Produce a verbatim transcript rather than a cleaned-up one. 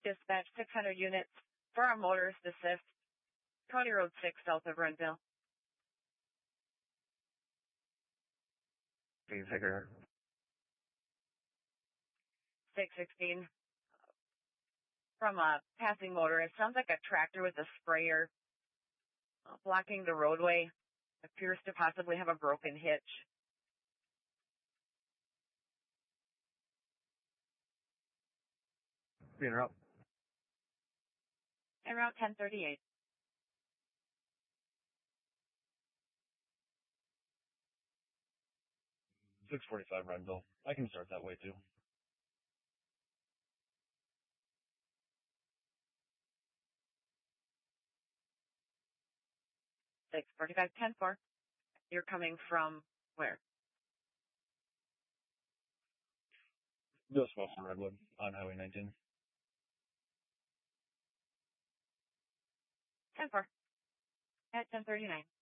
Dispatch six hundred units for our motorist assist. County Road six south of Renville. Can you figure six sixteen. From a passing motorist. Sounds like a tractor with a sprayer uh, blocking the roadway. Appears to possibly have a broken hitch. being up? En route ten thirty-eight. six forty-five Renville. I can start that way too. six forty-five ten four. You're coming from where? Just west of Redwood on Highway nineteen. ten four. At ten thirty-nine.